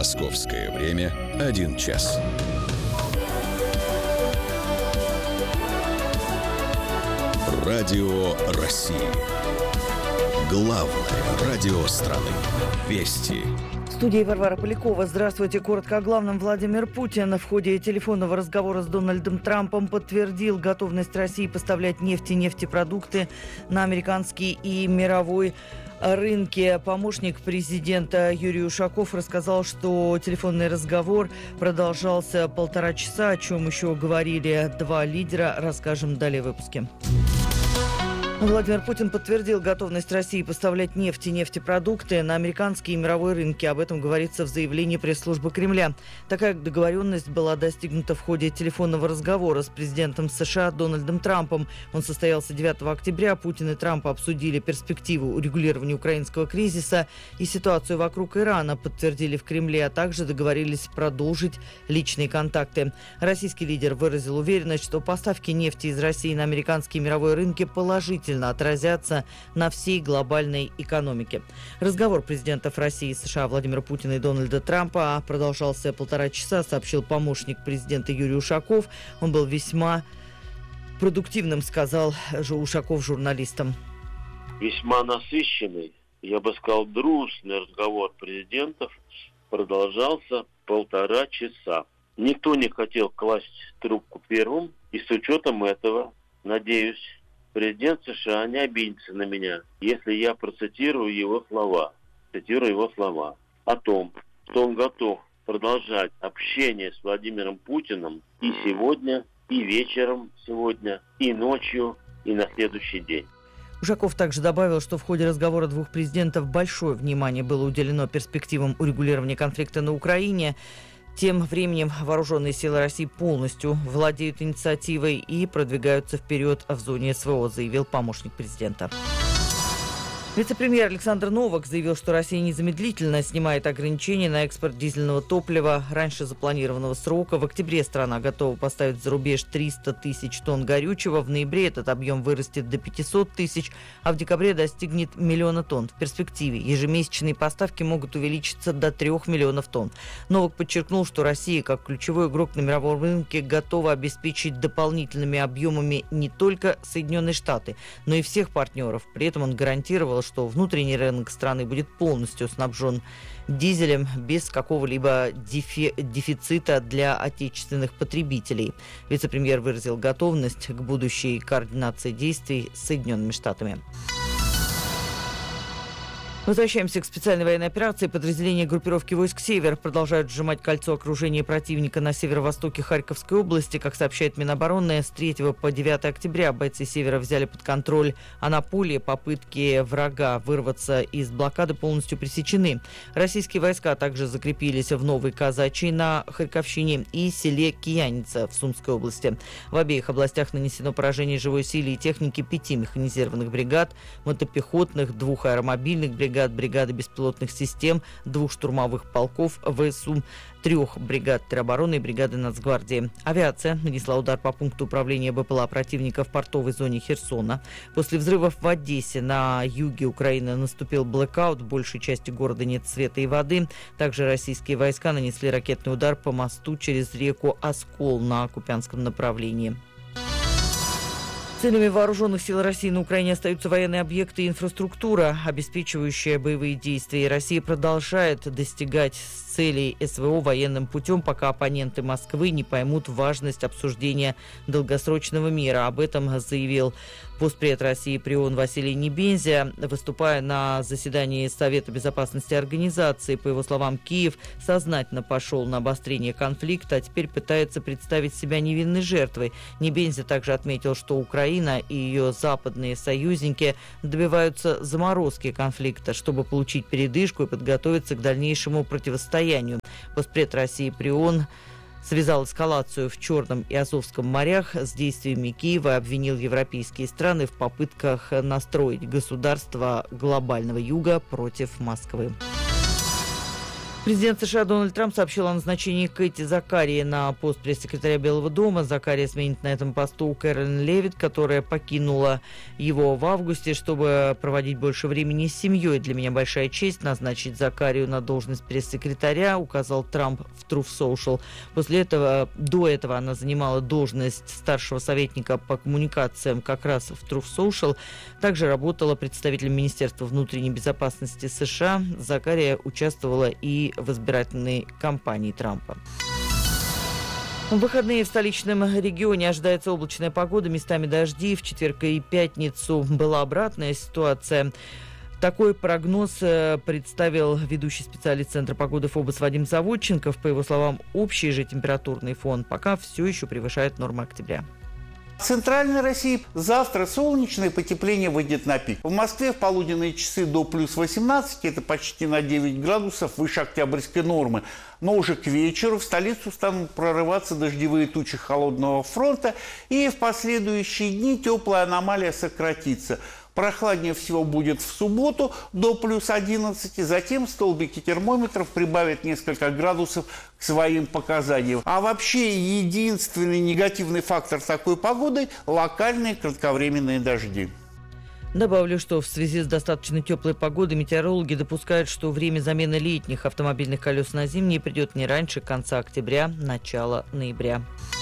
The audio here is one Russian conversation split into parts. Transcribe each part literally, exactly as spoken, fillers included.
Московское время один час. Радио России. Главное радио страны. Вести. В студии Варвара Полякова. Здравствуйте. Коротко о главном. Владимир Путин в ходе телефонного разговора с Дональдом Трампом подтвердил готовность России поставлять нефть и нефтепродукты на американский и мировой рынке. Помощник президента Юрий Ушаков рассказал, что телефонный разговор продолжался полтора часа, о чем еще говорили два лидера. Расскажем далее в выпуске. Владимир Путин подтвердил готовность России поставлять нефть и нефтепродукты на американские и мировые рынки. Об этом говорится в заявлении пресс-службы Кремля. Такая договоренность была достигнута в ходе телефонного разговора с президентом США Дональдом Трампом. Он состоялся девятого октября. Путин и Трамп обсудили перспективу урегулирования украинского кризиса и ситуацию вокруг Ирана, подтвердили в Кремле, а также договорились продолжить личные контакты. Российский лидер выразил уверенность, что поставки нефти из России на американские и мировые рынки положительно отразятся на всей глобальной экономике. Разговор президентов России и США Владимира Путина и Дональда Трампа продолжался полтора часа, сообщил помощник президента Юрий Ушаков. Он был весьма продуктивным, сказал Ушаков журналистам. Весьма насыщенный, я бы сказал, дружный разговор президентов продолжался полтора часа. Никто не хотел класть трубку первым, и с учетом этого, надеюсь, президент США не обидится на меня, если я процитирую его слова. Цитирую его слова о том, что он готов продолжать общение с Владимиром Путиным и сегодня, и вечером сегодня, и ночью, и на следующий день. Ушаков также добавил, что в ходе разговора двух президентов большое внимание было уделено перспективам урегулирования конфликта на Украине. Тем временем вооруженные силы России полностью владеют инициативой и продвигаются вперед в зоне СВО, заявил помощник президента. Вице-премьер Александр Новак заявил, что Россия незамедлительно снимает ограничения на экспорт дизельного топлива раньше запланированного срока. В октябре страна готова поставить за рубеж триста тысяч тонн горючего. В ноябре этот объем вырастет до пятьсот тысяч, а в декабре достигнет миллиона тонн. В перспективе ежемесячные поставки могут увеличиться до трех миллионов тонн. Новак подчеркнул, что Россия, как ключевой игрок на мировом рынке, готова обеспечить дополнительными объемами не только Соединенные Штаты, но и всех партнеров. При этом он гарантировал, что внутренний рынок страны будет полностью снабжен дизелем без какого-либо дефи- дефицита для отечественных потребителей. Вице-премьер выразил готовность к будущей координации действий с Соединенными Штатами. Возвращаемся к специальной военной операции. Подразделения группировки войск «Север» продолжают сжимать кольцо окружения противника на северо-востоке Харьковской области. Как сообщает Минобороны, с третьего по девятое октября бойцы «Севера» взяли под контроль Анаполе. Попытки врага вырваться из блокады полностью пресечены. Российские войска также закрепились в Новой Казачьей на Харьковщине и селе Кияница в Сумской области. В обеих областях нанесено поражение живой силе и техники пяти механизированных бригад, мотопехотных, двух аэромобильных бригад, бригады беспилотных систем, двух штурмовых полков ВСУ, трех бригад теробороны и бригады Нацгвардии. Авиация нанесла удар по пункту управления БПЛА противника в портовой зоне Херсона. После взрывов в Одессе на юге Украины наступил блэкаут. В большей части города нет света и воды. Также российские войска нанесли ракетный удар по мосту через реку Оскол на Купянском направлении. Целями вооруженных сил России на Украине остаются военные объекты и инфраструктура, обеспечивающая боевые действия. И Россия продолжает достигать целей СВО военным путем, пока оппоненты Москвы не поймут важность обсуждения долгосрочного мира. Об этом заявил постпред России при ООН Василий Небензя, выступая на заседании Совета безопасности организации. По его словам, Киев сознательно пошел на обострение конфликта, а теперь пытается представить себя невинной жертвой. Небензя также отметил, что Украина и ее западные союзники добиваются заморозки конфликта, чтобы получить передышку и подготовиться к дальнейшему противостоянию. Постпред России при ООН связал эскалацию в Черном и Азовском морях с действиями Киева и обвинил европейские страны в попытках настроить государство глобального юга против Москвы. Президент США Дональд Трамп сообщил о назначении Кэти Закарии на пост пресс-секретаря Белого дома. Закария сменит на этом посту Кэролин Левитт, которая покинула его в августе, чтобы проводить больше времени с семьей. «Для меня большая честь назначить Закарию на должность пресс-секретаря», указал Трамп в Truth Social. После этого, до этого она занимала должность старшего советника по коммуникациям как раз в Truth Social. Также работала представителем Министерства внутренней безопасности США. Закария участвовала и в избирательной кампании Трампа. В выходные в столичном регионе ожидается облачная погода, местами дожди. В четверг и пятницу была обратная ситуация. Такой прогноз представил ведущий специалист Центра погоды ФОБОС Вадим Заводченков. По его словам, общий же температурный фон пока все еще превышает нормы октября. В центральной России завтра солнечное, потепление выйдет на пик. В Москве в полуденные часы до плюс восемнадцати, это почти на девять градусов выше октябрьской нормы. Но уже к вечеру в столицу станут прорываться дождевые тучи холодного фронта, и в последующие дни теплая аномалия сократится. Прохладнее всего будет в субботу до плюс одиннадцати, затем столбики термометров прибавят несколько градусов к своим показаниям. А вообще единственный негативный фактор такой погоды – локальные кратковременные дожди. Добавлю, что в связи с достаточно теплой погодой метеорологи допускают, что время замены летних автомобильных колес на зимние придет не раньше конца октября, начала ноября.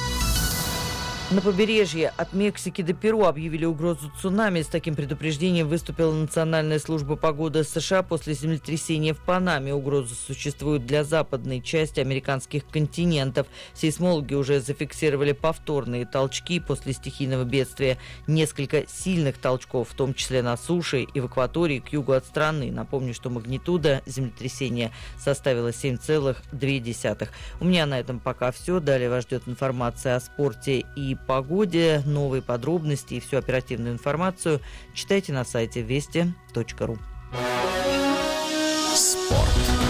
На побережье от Мексики до Перу объявили угрозу цунами. С таким предупреждением выступила Национальная служба погоды США после землетрясения в Панаме. Угроза существует для западной части американских континентов. Сейсмологи уже зафиксировали повторные толчки после стихийного бедствия. Несколько сильных толчков, в том числе на суше и в акватории к югу от страны. Напомню, что магнитуда землетрясения составила семь целых две десятых. У меня на этом пока все. Далее вас ждет информация о спорте и погоде, новые подробности и всю оперативную информацию читайте на сайте вести точка ру. Спорт.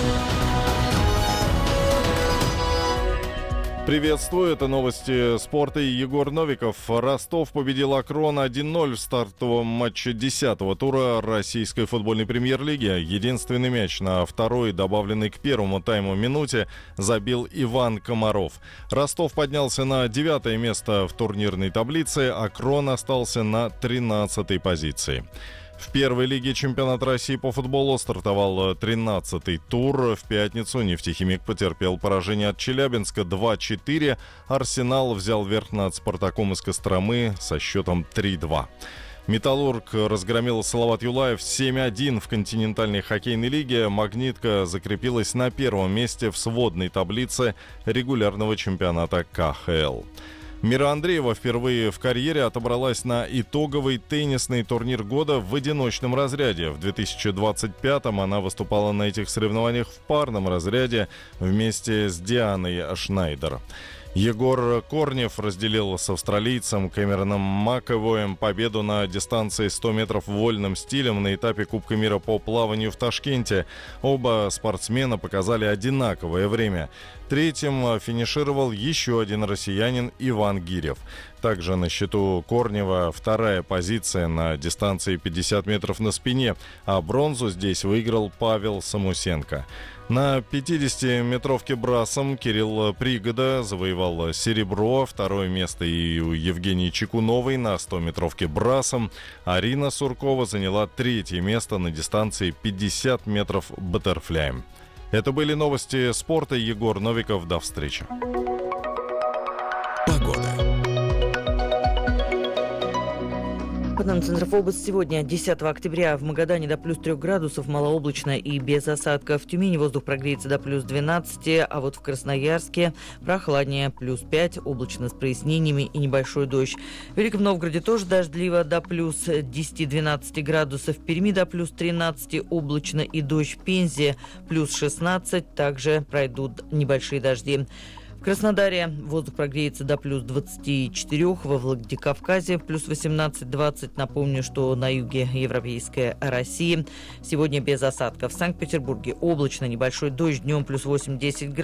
Приветствую, это новости спорта и Егор Новиков. Ростов победил Акрон один ноль в стартовом матче десятого тура российской футбольной премьер-лиги. Единственный мяч на второй, добавленный к первому тайму минуте, забил Иван Комаров. Ростов поднялся на девятое место в турнирной таблице, Акрон остался на тринадцатой позиции. В первой лиге чемпионата России по футболу стартовал тринадцатый тур. В пятницу «Нефтехимик» потерпел поражение от Челябинска два четыре. «Арсенал» взял верх над «Спартаком» из Костромы со счетом три два. «Металлург» разгромил «Салават Юлаев» семь один в континентальной хоккейной лиге. «Магнитка» закрепилась на первом месте в сводной таблице регулярного чемпионата ка ха эл. Мира Андреева впервые в карьере отобралась на итоговый теннисный турнир года в одиночном разряде. В две тысячи двадцать пятом она выступала на этих соревнованиях в парном разряде вместе с Дианой Шнайдер. Егор Корнев разделил с австралийцем Кэмероном Маковоем победу на дистанции сто метров вольным стилем на этапе Кубка мира по плаванию в Ташкенте. Оба спортсмена показали одинаковое время. Третьим финишировал еще один россиянин Иван Гирев. Также на счету Корнева вторая позиция на дистанции пятьдесят метров на спине, а бронзу здесь выиграл Павел Самусенко. На пятидесятиметровке брасом Кирилл Пригода завоевал серебро, второе место и у Евгении Чекуновой на стометровке брасом. Арина Суркова заняла третье место на дистанции пятьдесят метров баттерфляем. Это были новости спорта. Егор Новиков. До встречи. Погода. По данным Центра ФОБОС, сегодня, десятого октября, в Магадане до плюс трех градусов, малооблачно и без осадков. В Тюмени воздух прогреется до плюс двенадцати, а вот в Красноярске прохладнее, плюс пять, облачно с прояснениями и небольшой дождь. В Великом Новгороде тоже дождливо до плюс десяти-двенадцати градусов. В Перми до плюс тринадцати, облачно и дождь. В Пензе плюс шестнадцать, также пройдут небольшие дожди. В Краснодаре воздух прогреется до плюс двадцати четырёх, во Владикавказе плюс восемнадцать-двадцать. Напомню, что на юге европейской России сегодня без осадков. В Санкт-Петербурге облачно, небольшой дождь, днем плюс восемь-десять градусов.